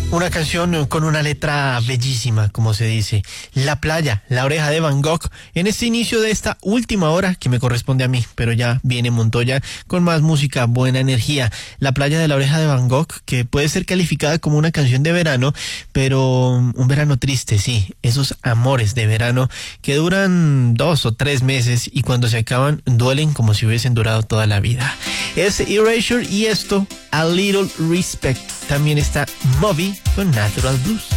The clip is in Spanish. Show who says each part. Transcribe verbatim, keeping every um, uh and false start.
Speaker 1: Una canción con una letra bellísima, como se dice. La playa, La Oreja de Van Gogh, en este inicio de esta última hora que me corresponde a mí, pero ya viene Montoya con más música, buena energía. La playa de La Oreja de Van Gogh, que puede ser calificada como una canción de verano, pero un verano triste, sí. Esos amores de verano que duran dos o tres meses y cuando se acaban duelen como si hubiesen durado toda la vida. Es Erasure y esto, A Little Respect. También está Moby con Natural Blues.